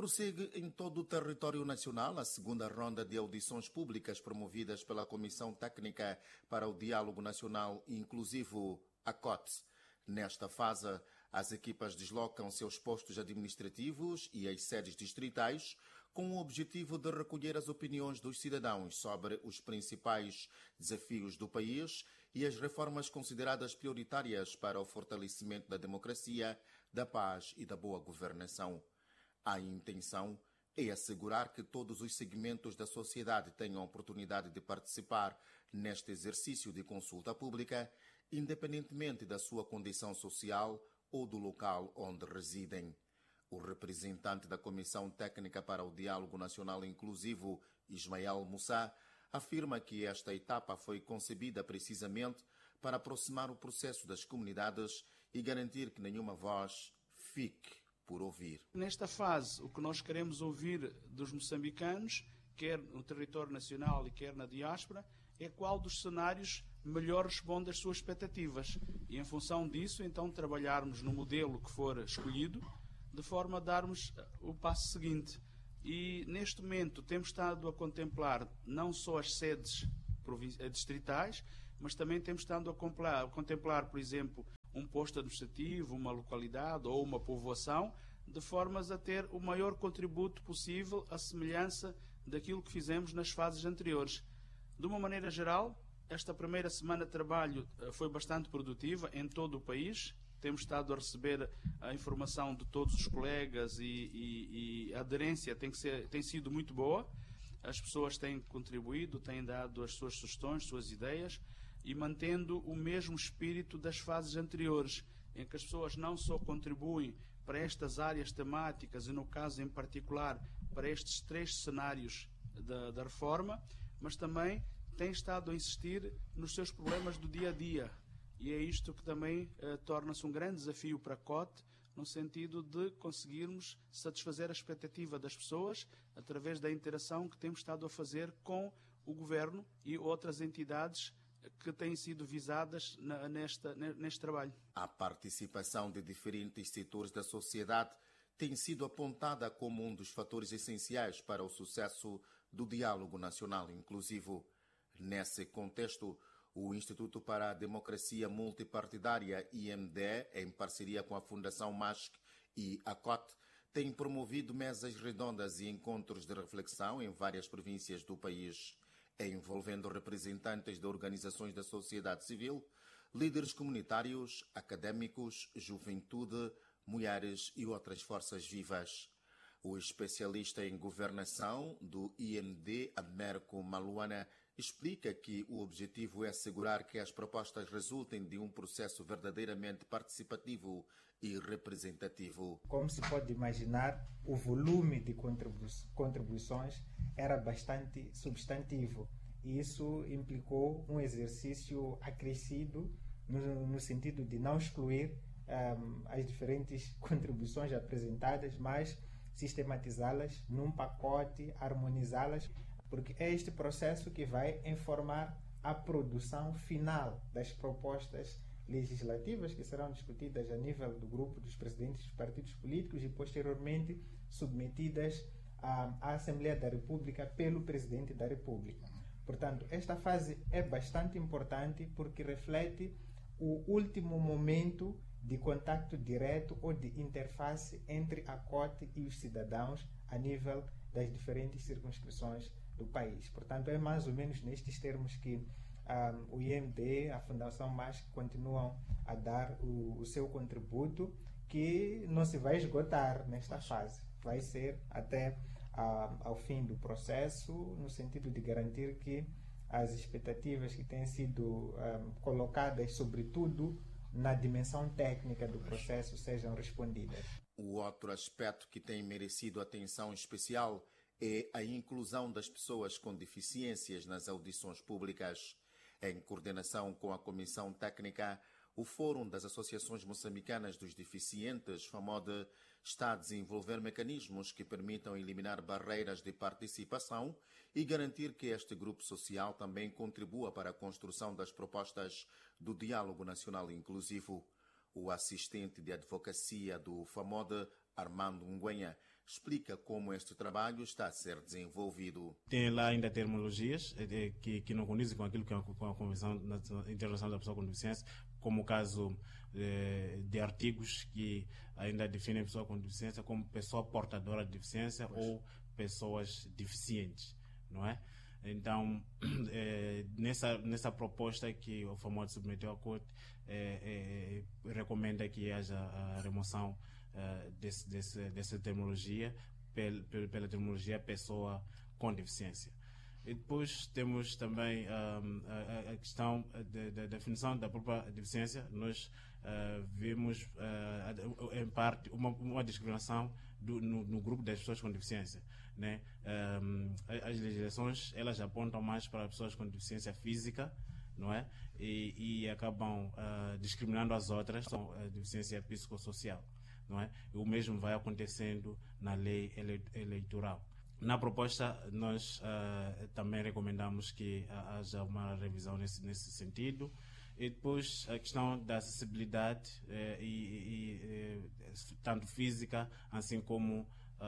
Prossegue em todo o território nacional a segunda ronda de audições públicas promovidas pela Comissão Técnica para o Diálogo Nacional Inclusivo, a COT. Nesta fase, as equipas deslocam seus postos administrativos e as sedes distritais com o objetivo de recolher as opiniões dos cidadãos sobre os principais desafios do país e as reformas consideradas prioritárias para o fortalecimento da democracia, da paz e da boa governação. A intenção é assegurar que todos os segmentos da sociedade tenham a oportunidade de participar neste exercício de consulta pública, independentemente da sua condição social ou do local onde residem. O representante da Comissão Técnica para o Diálogo Nacional Inclusivo, Ismael Moussa, afirma que esta etapa foi concebida precisamente para aproximar o processo das comunidades e garantir que nenhuma voz fique por ouvir. Nesta fase, o que nós queremos ouvir dos moçambicanos, quer no território nacional e quer na diáspora, é qual dos cenários melhor responde às suas expectativas. E em função disso, então, trabalharmos no modelo que for escolhido, de forma a darmos o passo seguinte. E neste momento temos estado a contemplar não só as sedes distritais, mas também temos estado a contemplar, por exemplo, um posto administrativo, uma localidade ou uma povoação, de formas a ter o maior contributo possível à semelhança daquilo que fizemos nas fases anteriores. De uma maneira geral, esta primeira semana de trabalho foi bastante produtiva em todo o país. Temos estado a receber a informação de todos os colegas e a aderência tem sido muito boa. As pessoas têm contribuído, têm dado as suas sugestões, suas ideias, e mantendo o mesmo espírito das fases anteriores, em que as pessoas não só contribuem para estas áreas temáticas, e no caso em particular para estes 3 cenários da reforma, mas também têm estado a insistir nos seus problemas do dia a dia. E é isto que também torna-se um grande desafio para a COT, no sentido de conseguirmos satisfazer a expectativa das pessoas através da interação que temos estado a fazer com o Governo e outras entidades que têm sido visadas neste trabalho. A participação de diferentes setores da sociedade tem sido apontada como um dos fatores essenciais para o sucesso do diálogo nacional inclusivo. Nesse contexto, o Instituto para a Democracia Multipartidária, IMD, em parceria com a Fundação MASC e a COT, tem promovido mesas redondas e encontros de reflexão em várias províncias do país, envolvendo representantes de organizações da sociedade civil, líderes comunitários, académicos, juventude, mulheres e outras forças vivas. O especialista em governação do IMD, Américo Maluana, explica que o objetivo é assegurar que as propostas resultem de um processo verdadeiramente participativo e representativo. Como se pode imaginar, o volume de contribuições era bastante substantivo e isso implicou um exercício acrescido no sentido de não excluir as diferentes contribuições apresentadas, mas sistematizá-las num pacote, harmonizá-las, porque é este processo que vai informar a produção final das propostas legislativas que serão discutidas a nível do grupo dos presidentes dos partidos políticos e posteriormente submetidas à Assembleia da República pelo Presidente da República. Portanto, esta fase é bastante importante porque reflete o último momento de contato direto ou de interface entre a COT e os cidadãos a nível das diferentes circunscrições do país. Portanto, é mais ou menos nestes termos que o IMD, a Fundação MASC, continuam a dar o seu contributo, que não se vai esgotar nesta fase. Vai ser até ao fim do processo, no sentido de garantir que as expectativas que têm sido colocadas, sobretudo na dimensão técnica do processo, sejam respondidas. O outro aspecto que tem merecido atenção especial é a inclusão das pessoas com deficiências nas audições públicas. Em coordenação com a Comissão Técnica, o Fórum das Associações Moçambicanas dos Deficientes, FAMODE, está a desenvolver mecanismos que permitam eliminar barreiras de participação e garantir que este grupo social também contribua para a construção das propostas do Diálogo Nacional Inclusivo. O assistente de advocacia do FAMOD, Armando Nguenha, explica como este trabalho está a ser desenvolvido. Tem lá ainda terminologias que não condizem com aquilo que é com a Convenção Internacional da Pessoa com Deficiência, como o caso de artigos que ainda definem a pessoa com deficiência como pessoa portadora de deficiência ou pessoas deficientes, não é? Então, nessa proposta que o FAMOD submeteu à Corte, recomenda que haja a remoção dessa terminologia pela terminologia pessoa com deficiência. E depois temos também a questão da definição da própria deficiência. Nós vimos, em parte, uma discriminação no grupo das pessoas com deficiência, né? As legislações, elas apontam mais para pessoas com deficiência física, não é? E acabam discriminando as outras com deficiência psicossocial, não é? E o mesmo vai acontecendo na lei eleitoral. Na proposta, nós também recomendamos que haja uma revisão nesse sentido. E depois a questão da acessibilidade, tanto física, assim como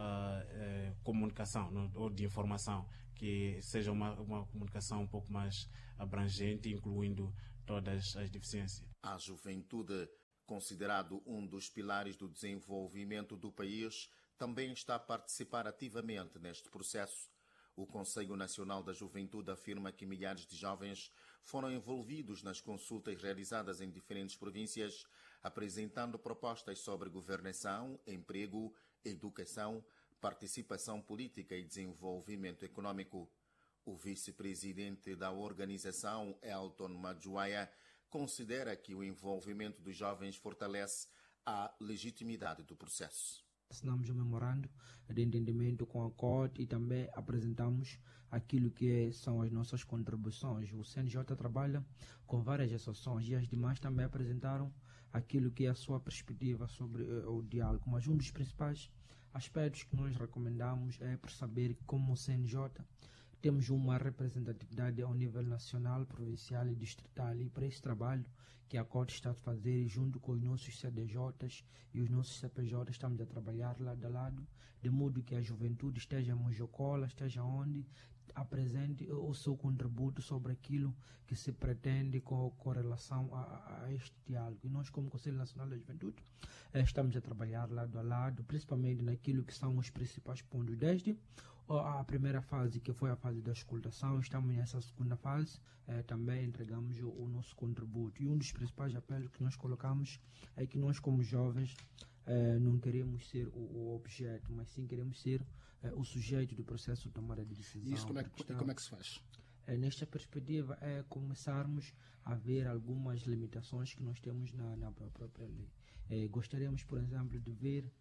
comunicação, não? Ou de informação, que seja uma comunicação um pouco mais abrangente, incluindo todas as deficiências. A juventude, considerado um dos pilares do desenvolvimento do país, também está a participar ativamente neste processo. O Conselho Nacional da Juventude afirma que milhares de jovens foram envolvidos nas consultas realizadas em diferentes províncias, apresentando propostas sobre governação, emprego, educação, participação política e desenvolvimento econômico. O vice-presidente da organização, Elton Majuaya, considera que o envolvimento dos jovens fortalece a legitimidade do processo. Assinamos um memorando de entendimento com a COT e também apresentamos aquilo que são as nossas contribuições. O CNJ trabalha com várias associações e as demais também apresentaram aquilo que é a sua perspectiva sobre o diálogo. Mas um dos principais aspectos que nós recomendamos é perceber que, como o CNJ, temos uma representatividade ao nível nacional, provincial e distrital, e para esse trabalho que a COT está a fazer, junto com os nossos CDJs e os nossos CPJs, estamos a trabalhar lado a lado, de modo que a juventude esteja em Mojocola, esteja onde, apresente o seu contributo sobre aquilo que se pretende com relação a este diálogo. E nós, como Conselho Nacional da Juventude, estamos a trabalhar lado a lado, principalmente naquilo que são os principais pontos. Desde a primeira fase, que foi a fase da escutação, estamos nessa segunda fase, também entregamos o nosso contributo. E um dos principais apelos que nós colocamos é que nós, como jovens, não queremos ser o objeto, mas sim queremos ser o sujeito do processo de tomada de decisão. E isso como é que se faz? Nesta perspectiva, é começarmos a ver algumas limitações que nós temos na própria lei. Gostaríamos, por exemplo, de ver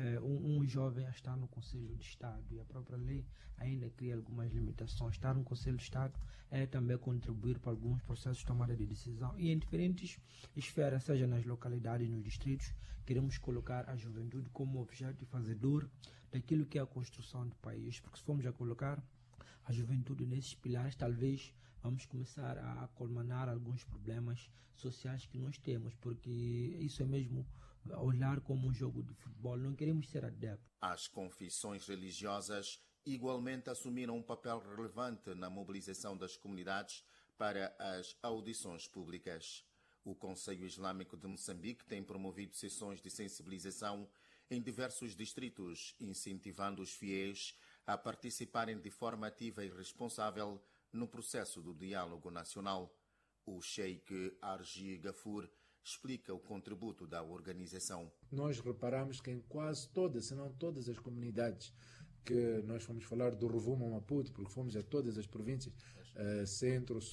um jovem a estar no Conselho de Estado, e a própria lei ainda cria algumas limitações. Estar no Conselho de Estado é também contribuir para alguns processos de tomada de decisão, e em diferentes esferas, seja nas localidades, nos distritos, queremos colocar a juventude como objeto e fazedor daquilo que é a construção do país, porque se formos a colocar a juventude nesses pilares, talvez vamos começar a colmanar alguns problemas sociais que nós temos, porque isso é mesmo olhar como um jogo de futebol. Não queremos ser adeptos. As confissões religiosas igualmente assumiram um papel relevante na mobilização das comunidades para as audições públicas. O Conselho Islâmico de Moçambique tem promovido sessões de sensibilização em diversos distritos, incentivando os fiéis a participarem de forma ativa e responsável no processo do diálogo nacional. O Sheikh Arji Gafur explica o contributo da organização. Nós reparamos que em quase todas, se não todas as comunidades que nós fomos falar do Rovuma Maputo, porque fomos a todas as províncias, centro,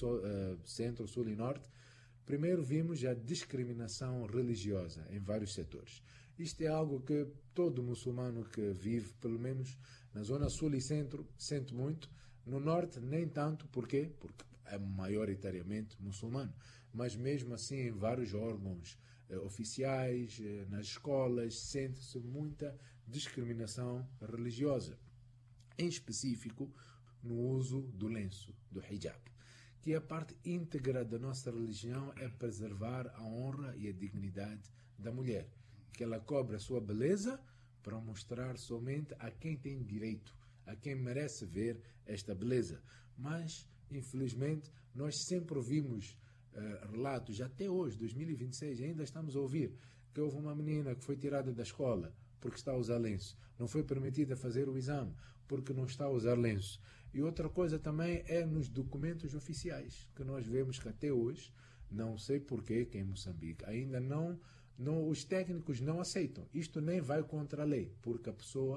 sul e norte, primeiro vimos a discriminação religiosa em vários setores. Isto é algo que todo muçulmano que vive, pelo menos na zona sul e centro, sente muito. No norte, nem tanto. Porquê? Porque é maioritariamente muçulmano. Mas mesmo assim, em vários órgãos oficiais, nas escolas, sente-se muita discriminação religiosa. Em específico, no uso do lenço, do hijab, que a parte íntegra da nossa religião é preservar a honra e a dignidade da mulher, que ela cobre a sua beleza para mostrar somente a quem tem direito, a quem merece ver esta beleza. Mas, infelizmente, nós sempre ouvimos relatos, até hoje, 2026, ainda estamos a ouvir que houve uma menina que foi tirada da escola porque está a usar lenço, não foi permitida fazer o exame porque não está a usar lenço. E outra coisa também é nos documentos oficiais, que nós vemos que até hoje, não sei porquê, que em Moçambique ainda não, os técnicos não aceitam. Isto nem vai contra a lei, porque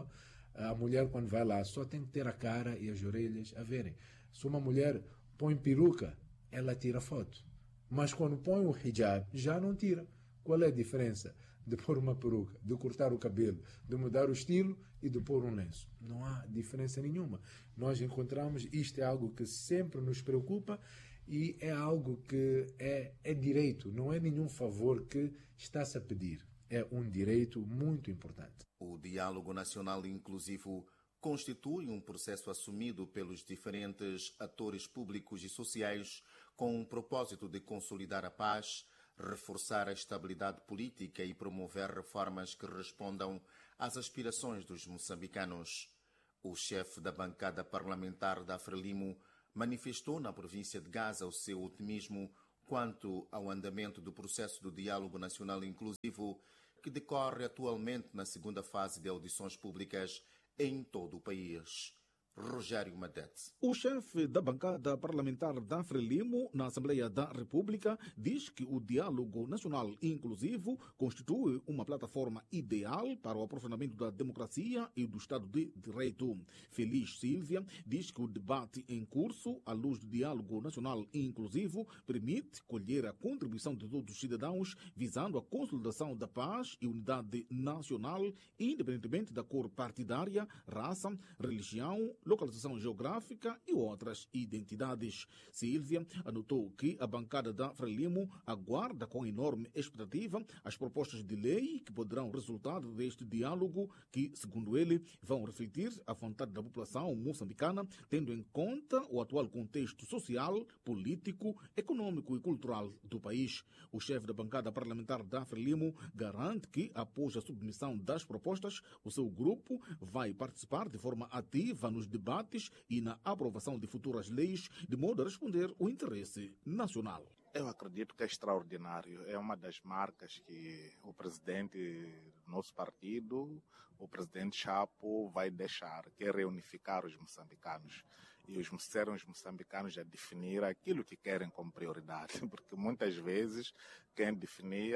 a mulher quando vai lá só tem que ter a cara e as orelhas a verem. Se uma mulher põe peruca, ela tira foto. Mas quando põe o hijab, já não tira. Qual é a diferença de pôr uma peruca, de cortar o cabelo, de mudar o estilo e de pôr um lenço? Não há diferença nenhuma. Nós encontramos, isto é algo que sempre nos preocupa e é algo que é direito, não é nenhum favor que está-se a pedir. É um direito muito importante. O diálogo nacional inclusivo constitui um processo assumido pelos diferentes atores públicos e sociais com o propósito de consolidar a paz, reforçar a estabilidade política e promover reformas que respondam às aspirações dos moçambicanos. O chefe da bancada parlamentar da Frelimo manifestou na província de Gaza o seu otimismo quanto ao andamento do processo do diálogo nacional inclusivo que decorre atualmente na segunda fase de audições públicas em todo o país. Rogério Madete. O chefe da bancada parlamentar da Frelimo na Assembleia da República diz que o diálogo nacional inclusivo constitui uma plataforma ideal para o aprofundamento da democracia e do Estado de Direito. Feliz Sílvia diz que o debate em curso, à luz do diálogo nacional inclusivo, permite colher a contribuição de todos os cidadãos visando a consolidação da paz e unidade nacional, independentemente da cor partidária, raça, religião, localização geográfica e outras identidades. Sílvia anotou que a bancada da Frelimo aguarda com enorme expectativa as propostas de lei que poderão resultar deste diálogo que, segundo ele, vão refletir a vontade da população moçambicana, tendo em conta o atual contexto social, político, econômico e cultural do país. O chefe da bancada parlamentar da Frelimo garante que, após a submissão das propostas, o seu grupo vai participar de forma ativa nos debates e na aprovação de futuras leis, de modo a responder ao interesse nacional. Eu acredito que é extraordinário. É uma das marcas que o presidente do nosso partido, o presidente Chapo, vai deixar, que é reunificar os moçambicanos. E os moçambicanos a definir aquilo que querem como prioridade, porque muitas vezes quem definia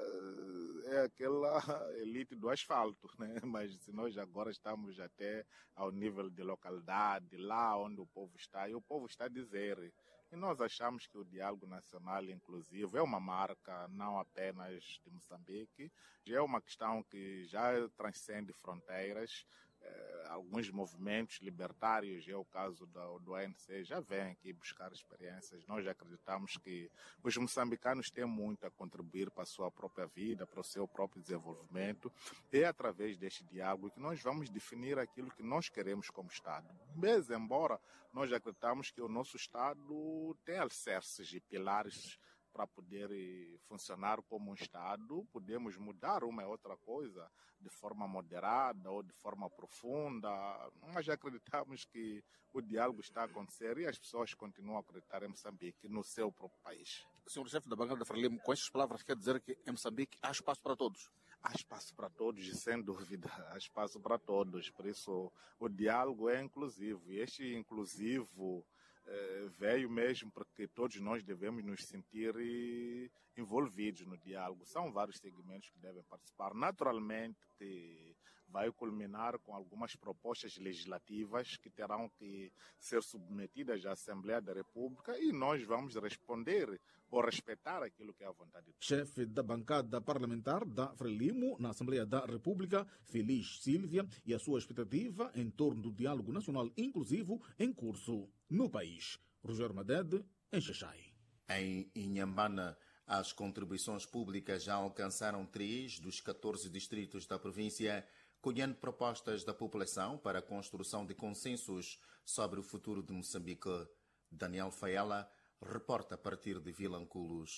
é aquela elite do asfalto, né? Mas se nós agora estamos até ao nível de localidade, lá onde o povo está, e o povo está a dizer. E nós achamos que o diálogo nacional inclusivo é uma marca não apenas de Moçambique, já é uma questão que já transcende fronteiras. Alguns movimentos libertários, é o caso do ANC, já vêm aqui buscar experiências. Nós acreditamos que os moçambicanos têm muito a contribuir para a sua própria vida, para o seu próprio desenvolvimento. É através deste diálogo que nós vamos definir aquilo que nós queremos como Estado. Mas, embora nós acreditamos que o nosso Estado tem alicerces e pilares para poder funcionar como um Estado, podemos mudar uma e outra coisa de forma moderada ou de forma profunda, mas acreditamos que o diálogo está a acontecer e as pessoas continuam a acreditar em Moçambique, no seu próprio país. O senhor chefe da bancada da Frelimo, com estas palavras, quer dizer que em Moçambique há espaço para todos? Há espaço para todos, e sem dúvida, há espaço para todos. Por isso, o diálogo é inclusivo. E este inclusivo veio mesmo porque todos nós devemos nos sentir envolvidos no diálogo. São vários segmentos que devem participar. Naturalmente, que vai culminar com algumas propostas legislativas que terão que ser submetidas à Assembleia da República e nós vamos responder ou respeitar aquilo que é a vontade do chefe da bancada parlamentar da Frelimo na Assembleia da República, Feliz Sílvia, e a sua expectativa em torno do diálogo nacional inclusivo em curso no país. Rogério Madede, em Xaxai. Em Inhambana, as contribuições públicas já alcançaram 3 dos 14 distritos da província, colhendo propostas da população para a construção de consensos sobre o futuro de Moçambique. Daniel Faela reporta a partir de Vilanculos.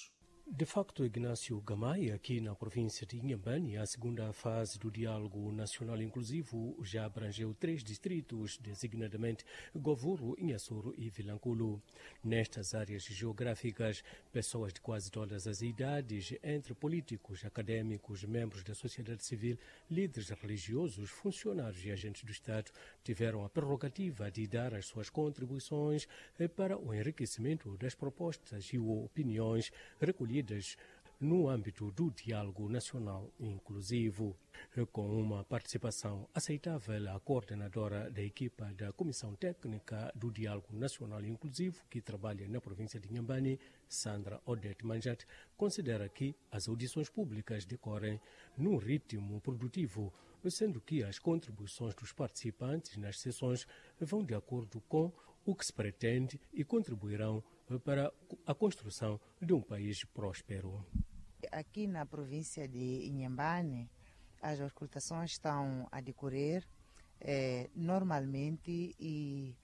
De facto, Ignácio Gamay, aqui na província de Inhambane, a segunda fase do Diálogo Nacional Inclusivo já abrangeu 3 distritos, designadamente Govuro, Inhassoro e Vilanculo. Nestas áreas geográficas, pessoas de quase todas as idades, entre políticos, académicos, membros da sociedade civil, líderes religiosos, funcionários e agentes do Estado, tiveram a prerrogativa de dar as suas contribuições para o enriquecimento das propostas e opiniões recolhidas no âmbito do Diálogo Nacional Inclusivo. Com uma participação aceitável, a coordenadora da equipa da Comissão Técnica do Diálogo Nacional Inclusivo, que trabalha na província de Inhambane, Sandra Odete Manjat, considera que as audições públicas decorrem num ritmo produtivo, sendo que as contribuições dos participantes nas sessões vão de acordo com o que se pretende e contribuirão para a construção de um país próspero. Aqui na província de Inhambane, as auscultações estão a decorrer normalmente e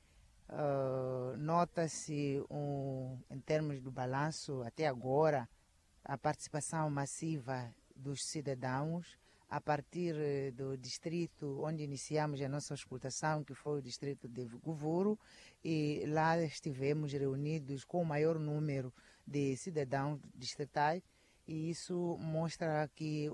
nota-se, em termos do balanço, até agora, a participação massiva dos cidadãos a partir do distrito onde iniciamos a nossa auscultação, que foi o distrito de Govuro, e lá estivemos reunidos com o maior número de cidadãos distritais, e isso mostra que